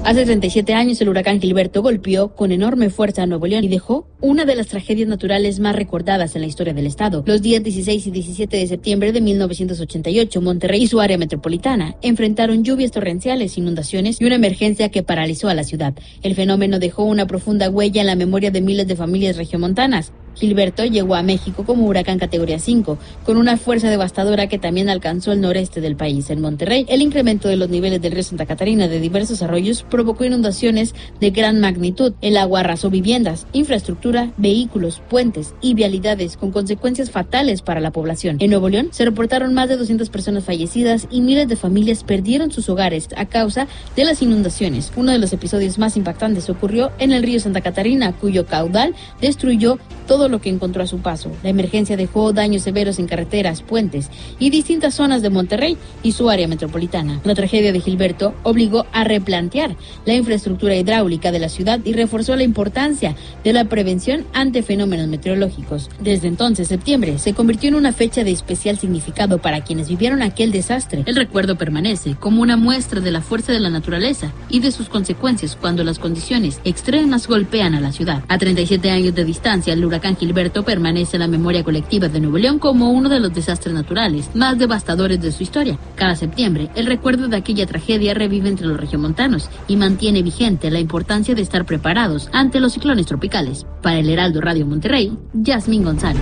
Hace 37 años el huracán Gilberto golpeó con enorme fuerza a Nuevo León y dejó una de las tragedias naturales más recordadas en la historia del estado. Los días 16 y 17 de septiembre de 1988, Monterrey y su área metropolitana enfrentaron lluvias torrenciales, inundaciones y una emergencia que paralizó a la ciudad. El fenómeno dejó una profunda huella en la memoria de miles de familias regiomontanas. Gilberto llegó a México como huracán categoría 5, con una fuerza devastadora que también alcanzó el noreste del país. En Monterrey, el incremento de los niveles del río Santa Catarina de diversos arroyos provocó inundaciones de gran magnitud. El agua arrasó viviendas, infraestructura, vehículos, puentes y vialidades, con consecuencias fatales para la población. En Nuevo León se reportaron más de 200 personas fallecidas y miles de familias perdieron sus hogares a causa de las inundaciones. Uno de los episodios más impactantes ocurrió en el río Santa Catarina, cuyo caudal destruyó todo lo que encontró a su paso. La emergencia dejó daños severos en carreteras, puentes y distintas zonas de Monterrey y su área metropolitana. La tragedia de Gilberto obligó a replantear la infraestructura hidráulica de la ciudad y reforzó la importancia de la prevención ante fenómenos meteorológicos. Desde entonces, septiembre se convirtió en una fecha de especial significado para quienes vivieron aquel desastre. El recuerdo permanece como una muestra de la fuerza de la naturaleza y de sus consecuencias cuando las condiciones extremas golpean a la ciudad. A 37 años de distancia, el huracán Gilberto permanece en la memoria colectiva de Nuevo León como uno de los desastres naturales más devastadores de su historia. Cada septiembre, el recuerdo de aquella tragedia revive entre los regiomontanos y mantiene vigente la importancia de estar preparados ante los ciclones tropicales. Para el Heraldo Radio Monterrey, Yasmín González.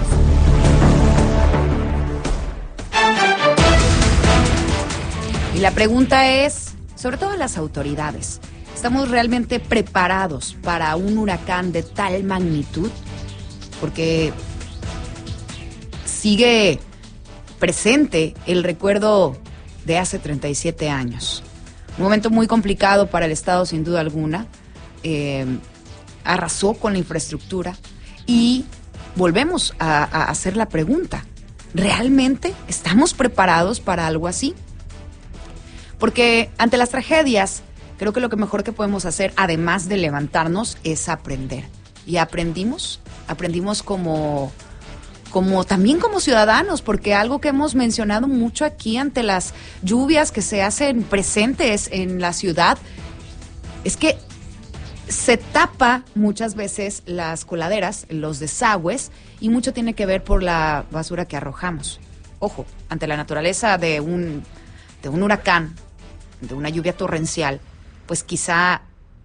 Y la pregunta es, sobre todo a las autoridades, ¿estamos realmente preparados para un huracán de tal magnitud? Porque sigue presente el recuerdo de hace 37 años. Un momento muy complicado para el Estado, sin duda alguna. Arrasó con la infraestructura y volvemos a hacer la pregunta. ¿Realmente estamos preparados para algo así? Porque ante las tragedias, creo que lo que mejor que podemos hacer, además de levantarnos, es aprender. Y aprendimos como también como ciudadanos, porque algo que hemos mencionado mucho aquí ante las lluvias que se hacen presentes en la ciudad es que se tapa muchas veces las coladeras, los desagües, y mucho tiene que ver por la basura que arrojamos. Ojo, ante la naturaleza de un huracán, de una lluvia torrencial, pues quizá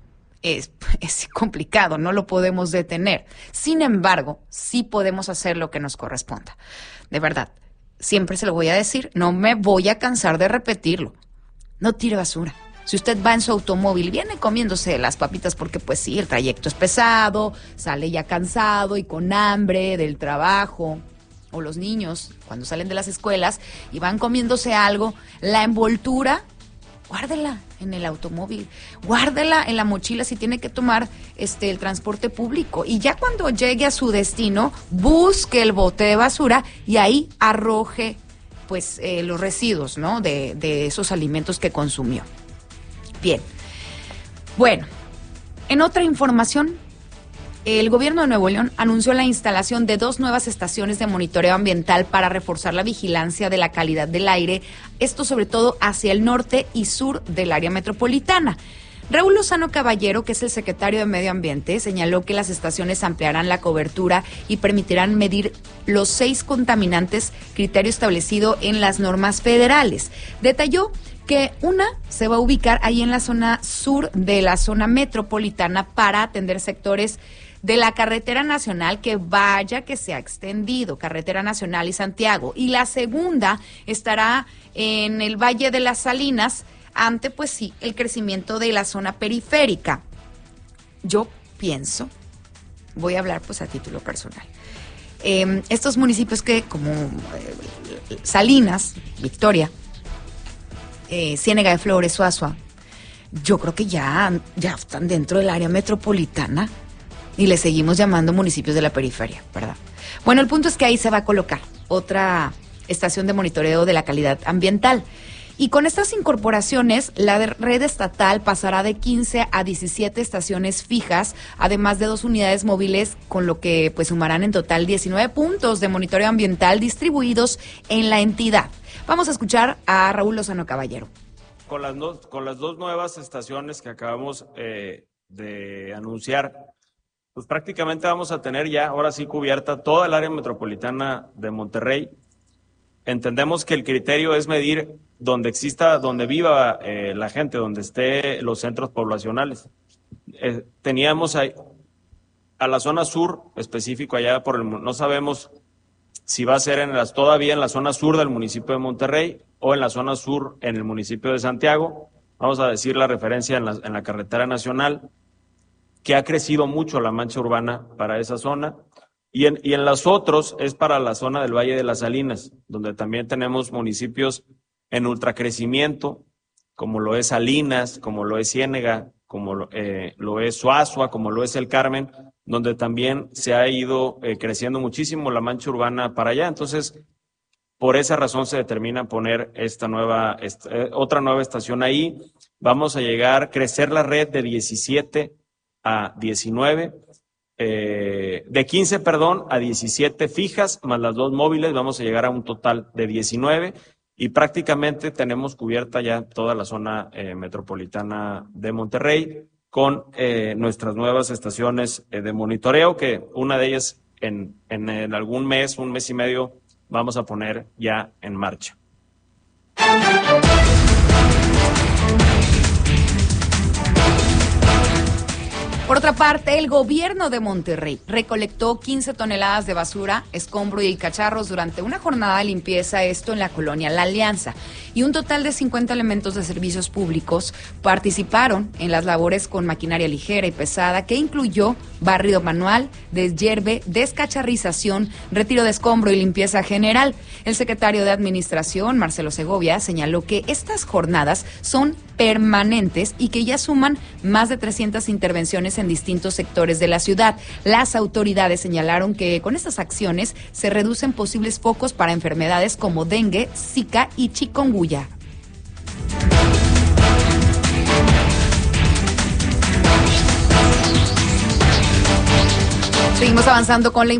es complicado, no lo podemos detener. Sin embargo, sí podemos hacer lo que nos corresponda. De verdad, siempre se lo voy a decir, no me voy a cansar de repetirlo. No tire basura. Si usted va en su automóvil y viene comiéndose las papitas porque pues sí, el trayecto es pesado, sale ya cansado y con hambre del trabajo, o los niños cuando salen de las escuelas y van comiéndose algo, la envoltura, guárdela en el automóvil, guárdela en la mochila si tiene que tomar el transporte público, y ya cuando llegue a su destino, busque el bote de basura y ahí arroje pues los residuos, ¿no? de esos alimentos que consumió. Bien, bueno, en otra información, el gobierno de Nuevo León anunció la instalación de 2 nuevas estaciones de monitoreo ambiental para reforzar la vigilancia de la calidad del aire, esto sobre todo hacia el norte y sur del área metropolitana. Raúl Lozano Caballero, que es el secretario de Medio Ambiente, señaló que las estaciones ampliarán la cobertura y permitirán medir los 6 contaminantes, criterio establecido en las normas federales. Detalló que una se va a ubicar ahí en la zona sur de la zona metropolitana para atender sectores de la carretera nacional que vaya que se ha extendido, carretera nacional y Santiago. Y la segunda estará en el Valle de las Salinas, ante pues sí, el crecimiento de la zona periférica. Yo pienso, voy a hablar pues a título personal, estos municipios que como Salinas, Victoria, Ciénega de Flores, Suazua, yo creo que ya están dentro del área metropolitana y le seguimos llamando municipios de la periferia, ¿verdad? Bueno, el punto es que ahí se va a colocar otra estación de monitoreo de la calidad ambiental. Y con estas incorporaciones, la red estatal pasará de 15 a 17 estaciones fijas, además de 2 unidades móviles, con lo que pues sumarán en total 19 puntos de monitoreo ambiental distribuidos en la entidad. Vamos a escuchar a Raúl Lozano Caballero. con las dos nuevas estaciones que acabamos de anunciar, pues prácticamente vamos a tener ya, ahora sí, cubierta toda el área metropolitana de Monterrey. Entendemos que el criterio es medir donde viva la gente, donde esté los centros poblacionales. Teníamos ahí a la zona sur, específico allá no sabemos si va a ser todavía en la zona sur del municipio de Monterrey o en la zona sur en el municipio de Santiago. Vamos a decir la referencia en la carretera nacional, que ha crecido mucho la mancha urbana para esa zona. Y en los otros es para la zona del Valle de las Salinas, donde también tenemos municipios en ultracrecimiento, como lo es Salinas, como lo es Ciénega, como lo es Suazua, como lo es El Carmen, donde también se ha ido creciendo muchísimo la mancha urbana para allá. Entonces, por esa razón se determina poner otra nueva estación ahí. Vamos a crecer la red de 17 a 19, de 15, a 17 fijas, más las 2 móviles, vamos a llegar a un total de 19 y prácticamente tenemos cubierta ya toda la zona metropolitana de Monterrey con nuestras nuevas estaciones de monitoreo, que una de ellas en algún mes, un mes y medio, vamos a poner ya en marcha. Por otra parte, el gobierno de Monterrey recolectó 15 toneladas de basura, escombro y cacharros durante una jornada de limpieza, esto en la colonia La Alianza. Y un total de 50 elementos de servicios públicos participaron en las labores con maquinaria ligera y pesada, que incluyó barrido manual, deshierve, descacharrización, retiro de escombro y limpieza general. El secretario de Administración, Marcelo Segovia, señaló que estas jornadas son permanentes y que ya suman más de 300 intervenciones en distintos sectores de la ciudad. Las autoridades señalaron que con estas acciones se reducen posibles focos para enfermedades como dengue, zika y chikungunya. Seguimos avanzando con la